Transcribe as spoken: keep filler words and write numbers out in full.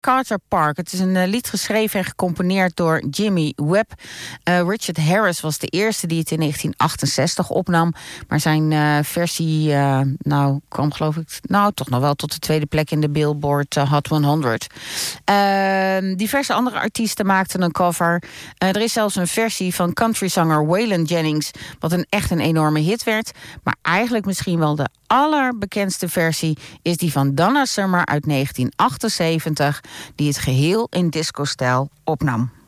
Carter Park. Het is een uh, lied geschreven en gecomponeerd door Jimmy Webb. Uh, Richard Harris was de eerste die het in negentien achtenzestig opnam. Maar zijn uh, versie uh, nou, kwam geloof ik nou, toch nog wel tot de tweede plek in de Billboard uh, Hot honderd. Uh, diverse andere artiesten maakten een cover. Uh, er is zelfs een versie van countryzanger Waylon Jennings, wat een echt een enorme hit werd. Maar eigenlijk misschien wel de allerbekendste versie is die van Donna Summer uit negentien achtenzeventig, die het geheel in disco-stijl opnam.